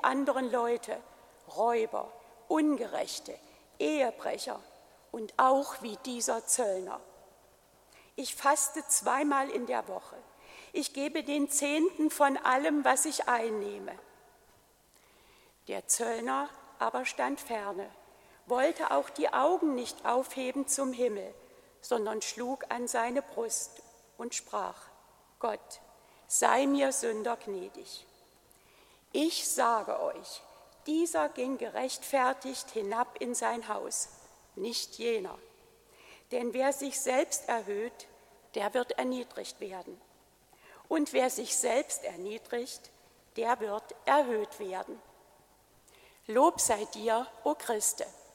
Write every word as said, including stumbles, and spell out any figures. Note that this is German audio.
anderen Leute, Räuber, Ungerechte, Ehebrecher und auch wie dieser Zöllner. Ich faste zweimal in der Woche. Ich gebe den Zehnten von allem, was ich einnehme. Der Zöllner aber stand ferne, wollte auch die Augen nicht aufheben zum Himmel, sondern schlug an seine Brust und sprach: Gott, sei mir Sünder gnädig. Ich sage euch, dieser ging gerechtfertigt hinab in sein Haus, nicht jener. Denn wer sich selbst erhöht, der wird erniedrigt werden. Und wer sich selbst erniedrigt, der wird erhöht werden. Lob sei dir, o Christe.